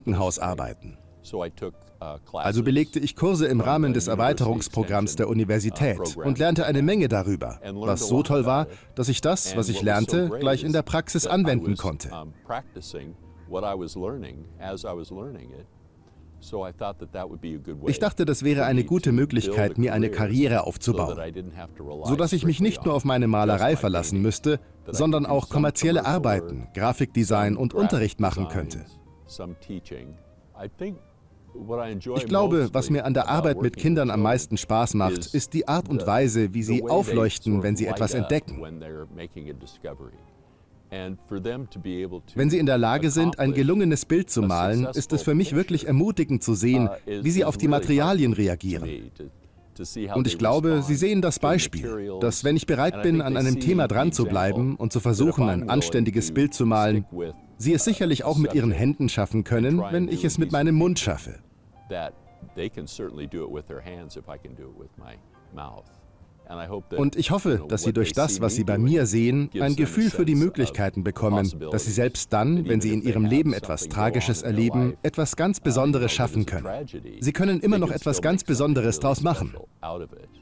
Krankenhaus arbeiten. Also belegte ich Kurse im Rahmen des Erweiterungsprogramms der Universität und lernte eine Menge darüber, was so toll war, dass ich das, was ich lernte, gleich in der Praxis anwenden konnte. Ich dachte, das wäre eine gute Möglichkeit, mir eine Karriere aufzubauen, sodass ich mich nicht nur auf meine Malerei verlassen müsste, sondern auch kommerzielle Arbeiten, Grafikdesign und Unterricht machen könnte. Ich glaube, was mir an der Arbeit mit Kindern am meisten Spaß macht, ist die Art und Weise, wie sie aufleuchten, wenn sie etwas entdecken. Wenn sie in der Lage sind, ein gelungenes Bild zu malen, ist es für mich wirklich ermutigend zu sehen, wie sie auf die Materialien reagieren. Und ich glaube, Sie sehen das Beispiel, dass wenn ich bereit bin, an einem Thema dran zu bleiben und zu versuchen, ein anständiges Bild zu malen, Sie es sicherlich auch mit Ihren Händen schaffen können, wenn ich es mit meinem Mund schaffe. Und ich hoffe, dass Sie durch das, was Sie bei mir sehen, ein Gefühl für die Möglichkeiten bekommen, dass Sie selbst dann, wenn Sie in Ihrem Leben etwas Tragisches erleben, etwas ganz Besonderes schaffen können. Sie können immer noch etwas ganz Besonderes daraus machen.